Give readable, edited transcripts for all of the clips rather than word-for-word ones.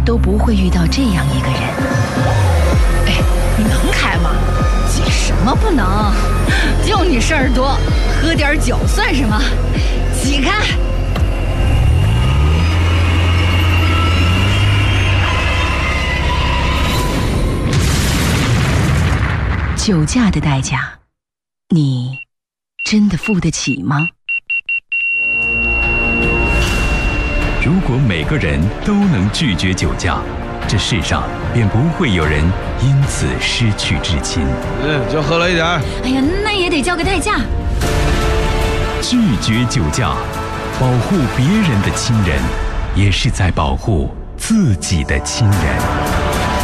都不会遇到这样一个人。 哎，你能开吗？ 挤什么不能？ 就你事儿多，喝点酒算什么？挤开！ 酒驾的代价，你真的付得起吗？ 如果每个人都能拒绝酒驾，这世上便不会有人因此失去至亲。 就喝了一点。 哎呀，那也得交个代价。 拒绝酒驾，保护别人的亲人，也是在保护自己的亲人。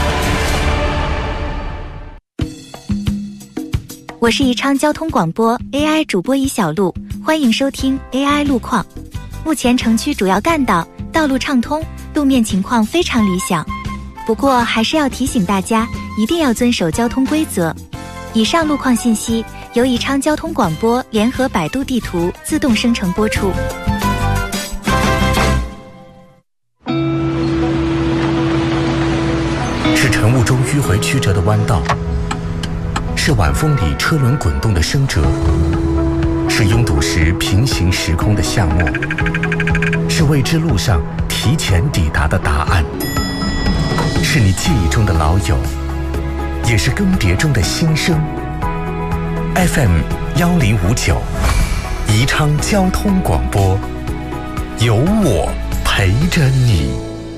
我是宜昌交通广播 AI 主播尹小璐，欢迎收听 AI 路况。目前城区主要干道道路畅通，路面情况非常理想。不过还是要提醒大家，一定要遵守交通规则。以上路况信息由宜昌交通广播联合百度地图自动生成播出。 是晨雾中迂回曲折的弯道，是晚风里车轮滚动的声折，是拥堵时平行时空的夏末，是未知路上提前抵达的答案，是你记忆中的老友，也是更迭中的新生。FM 1059，宜昌交通广播，有我陪着你。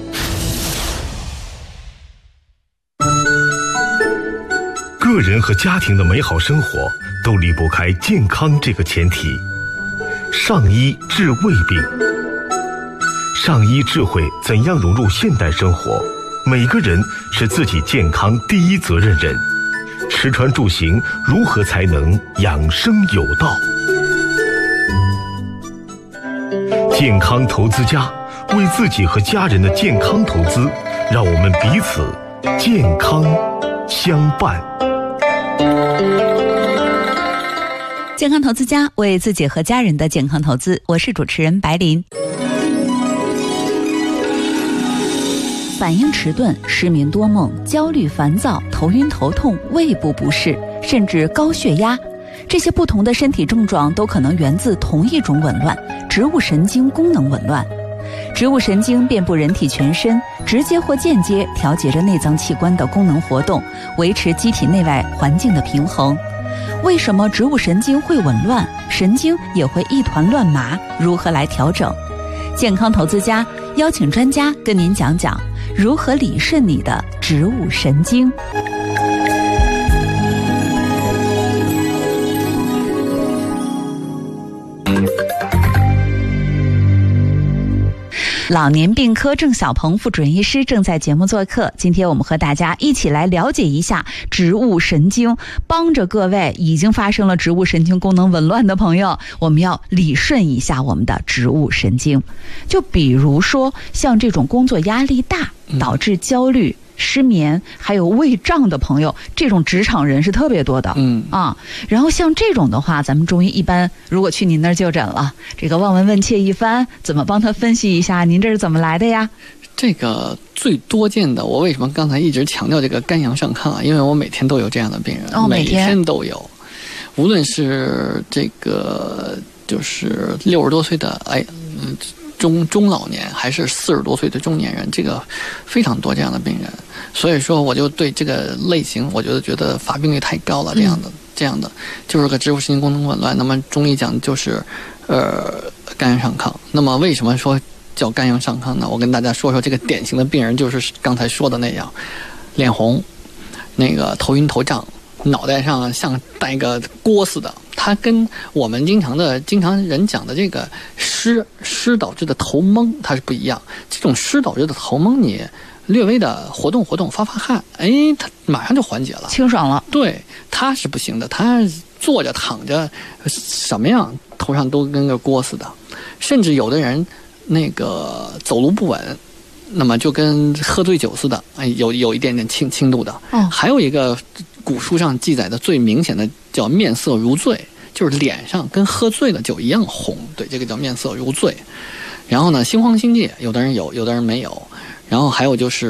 个人和家庭的美好生活都离不开健康这个前提。上医治胃病，上医智慧怎样融入现代生活？每个人是自己健康第一责任人。吃穿住行如何才能养生有道？健康投资家，为自己和家人的健康投资，让我们彼此健康相伴。 健康投资家，为自己和家人的健康投资。我是主持人白琳。反应迟钝、失眠多梦、焦虑烦躁、头晕头痛、胃部不适，甚至高血压，这些不同的身体症状都可能源自同一种紊乱——植物神经功能紊乱。植物神经遍布人体全身，直接或间接调节着内脏器官的功能活动，维持机体内外环境的平衡。为什么植物神经会紊乱，神经也会一团乱麻？如何来调整？健康投资家邀请专家跟您讲讲如何理顺你的植物神经。老年病科郑晓鹏副主任医师正在节目做客，今天我们和大家一起来了解一下植物神经，帮着各位已经发生了植物神经功能紊乱的朋友，我们要理顺一下我们的植物神经。就比如说像这种工作压力大导致焦虑、失眠还有胃胀的朋友，这种职场人是特别多的。然后像这种的话，咱们中医一般如果去您那儿就诊了，这个望闻问切一番，怎么帮他分析一下您这是怎么来的呀？ 这个最多见的，我为什么刚才一直强调这个肝阳上亢啊？因为我每天都有这样的病人，每天都有，无论是这个就是60多岁的中老年，还是40多岁的中年人，这个非常多这样的病人。所以说我就对这个类型我觉得发病率太高了，这样的就是个植物神经功能紊乱。那么中医讲就是肝阳上亢。那么为什么说叫肝阳上亢呢？我跟大家说说这个典型的病人，就是刚才说的那样，脸红，那个头晕头胀，脑袋上像带个锅似的。它跟我们经常人讲的这个湿导致的头蒙它是不一样。这种湿导致的头蒙，你略微的活动发汗，它马上就缓解了， 清爽了。对， 它是不行的，它坐着躺着什么样头上都跟个锅似的。甚至有的人那个走路不稳，那么就跟喝醉酒似的，有一点点轻度的。还有一个古书上记载的最明显的叫面色如醉，就是脸上跟喝醉了酒一样红，对，这个叫面色如醉。然后呢，心慌心悸，有的人有，有的人没有。然后还有就是